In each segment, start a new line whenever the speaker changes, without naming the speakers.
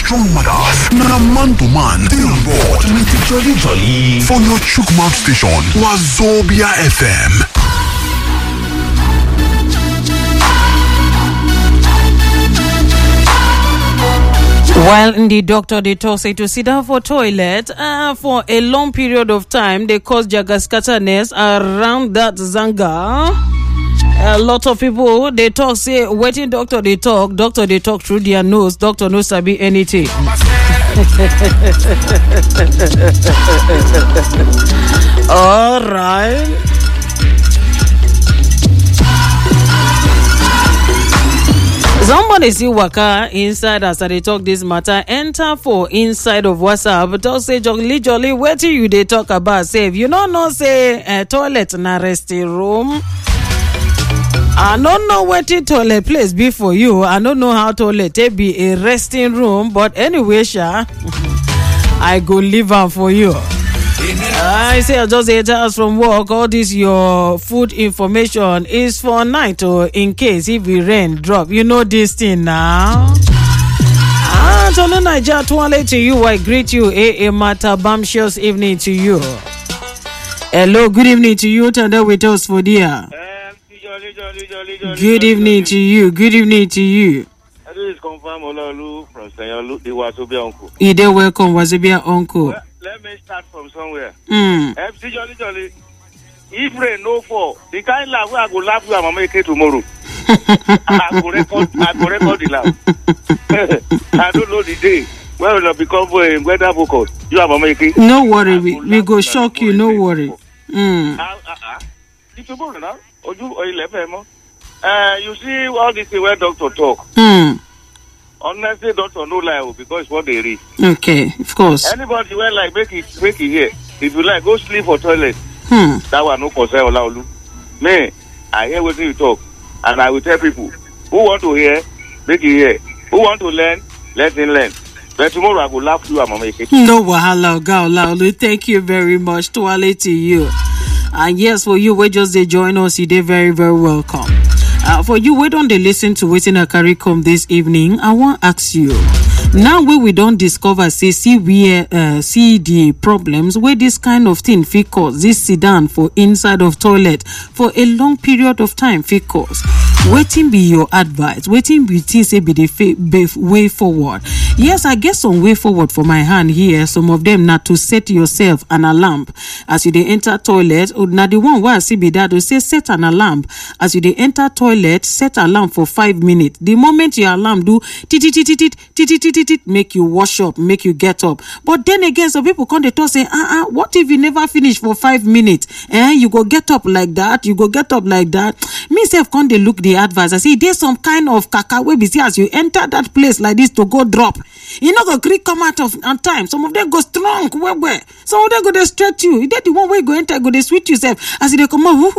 strong mothers. Na man to man. Dey on board with the jolly for your chook mouth station. Wazobia FM.
While the doctor they talk say to sit down for toilet for a long period of time, they cause jagascaterness around that zanga. A lot of people they talk say waiting doctor they talk through their nose. Doctor no sabi anything. All right. Somebody see waka inside as they talk this matter. Enter for inside of WhatsApp. Talk say jolly. Where do you they talk about? Say if you don't know say toilet na resting room. I don't know what the toilet place be for you. I don't know how toilet be a resting room. But anyway, Sha, I go leave am for you. I say I just enter us from work. All this your food information is for night or in case if we rain drop. You know this thing now. Tolu Naija Tuale to you. I greet you. A matter bumptious evening to you. Hello, good evening to you. Today with us for dear. Good evening to you. Good evening to you.
This is confirm Olaolu from Sayolu, the Wazobia uncle.
Ide welcome, Wazobia uncle.
Well, let me start from somewhere. MC Jolly. If rain no fall, the kind laugh I go laugh with my make tomorrow. I go record the laugh. I don't know the day. Where will I become weather focus? You have a make.
No worry, we go shock you. No worry.
It's tomorrow now. Or you left him. You see all this where doctor talk. Honestly, doctor no lie because it's what they read.
Okay, of course.
Anybody will like make it here. If you like, go sleep for toilet. That one no concern Olaolu. Me, I hear what you talk, and I will tell people who want to hear, make it hear. Who want to learn, let him learn. But tomorrow I will laugh you and make it.
No wahala, Olaolu. Thank you very much. Tuale to you. And yes, for you, we just they join us. You did very, very welcome. For you, we don't they listen to waiting a carry come this evening. I want to ask you. Now we don't discover, see the problems where this kind of thing fit cause this sit down for inside of toilet for a long period of time fit cause. Waiting be your advice. Waiting be things say be the way forward. Yes, I get some way forward for my hand here. Some of them not to set yourself an alarm as you they enter toilet. Or now the one where I see be that to say set an alarm as you they enter toilet. Set alarm for 5 minutes. The moment your alarm do make you wash up, make you get up. But then again, some people come they talk say, what if you never finish for 5 minutes? You go get up like that. You go get up like that. Me self come they look the advice. I say there's some kind of caca wey be see as you enter that place like this to go drop. You know go quick come out of on time. Some of them go strong, where. Some of them go they stretch you. They the one way go enter go they sweet yourself as they come out.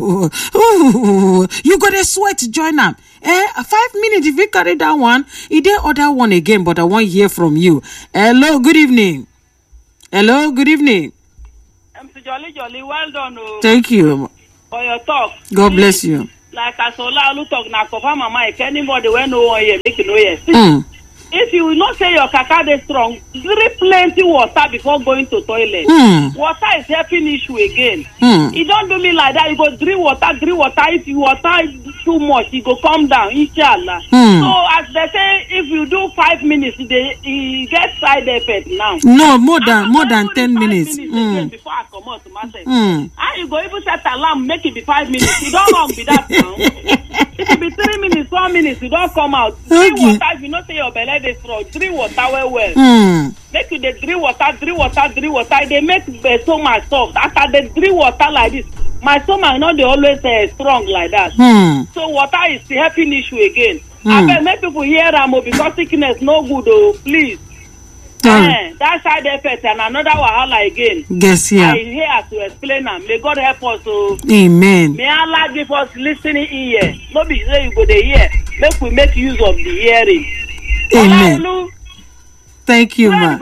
You go they sweat join them. 5 minutes if you carry that one, it dey other one again. But I want to hear from you. Hello, good evening. Hello, good evening.
MC Jolly, well done.
Thank you
For your talk.
God bless you.
Like as Olaolu talk now, confirm my mic. Anybody when no one here make it no yes. If you will not say your caca dey strong, drink plenty water before going to toilet. Water is helping issue again. You don't do me like that. You go drink water. If you water too much, you go come down. Inshallah. So as they say, if you do 5 minutes, you get side effect now.
No, more than 10 minutes.
Before I come out to myself. And you go even set alarm, make it be 5 minutes. You don't wrong with that now. It will be 3 minutes, 4 minutes. You don't come out. Drink water. If you not say your belly dey strong, drink water well. Make you dey drink water. They make the stomach soft. After they drink water like this, my stomach not they always strong like that. So water is the helping issue again. I beg make people hear am because sickness no good though. Please. That side effect and another wahala again.
Yes, yeah.
I here to explain them. May God help us.
Amen.
May Allah give us listening ear. No be say you go the ear. Make we make use of the hearing.
Amen. Thank you, ma.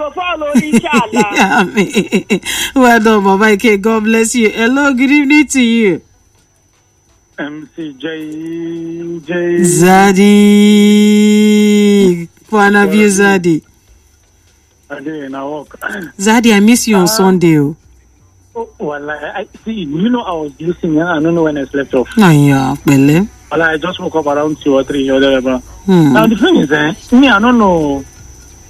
Well done, Mama. Okay, God bless you. Hello, good evening to you.
MCJ
Zadi. Fana view Zadi.
I did in our work.
Zaddy, I miss you on Sunday.
Oh, well, I see. You know, I was listening. I don't know when I slept off.
Oh, yeah, well,
Well, I just woke up around 2 or 3 or whatever. Now the thing is, me, I don't know.